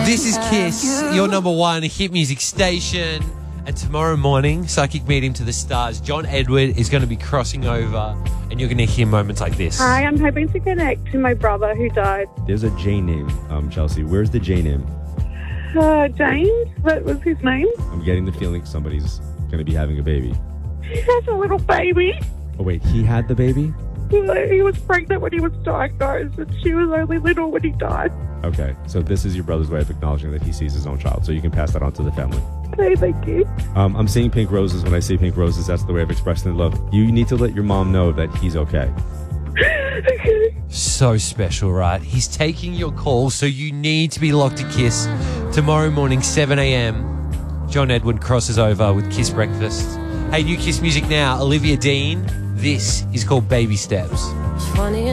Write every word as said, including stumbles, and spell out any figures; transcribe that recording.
This is Kiss, your number one hit music station. And tomorrow morning, Psychic Meeting to the Stars, John Edward is going to be crossing over and you're going to hear moments like this. Hi, I'm hoping to connect to my brother who died. There's a J name, um, Chelsea. Where's the J name? Uh, James, that was his name. I'm getting the feeling somebody's going to be having a baby. He has a little baby. Oh, wait, he had the baby? He was pregnant when he was diagnosed, and she was only little when he died. Okay, so this is your brother's way of acknowledging that he sees his own child, so you can pass that on to the family. Okay, thank you. Um, I'm seeing pink roses. When I see pink roses, that's the way of expressing love. You need to let your mom know that he's okay. Okay. So special, right? He's taking your call, so you need to be locked to Kiss. Tomorrow morning, seven a.m, John Edward crosses over with Kiss Breakfast. Hey, new Kiss music now, Olivia Dean. This is called Baby Steps. It's funny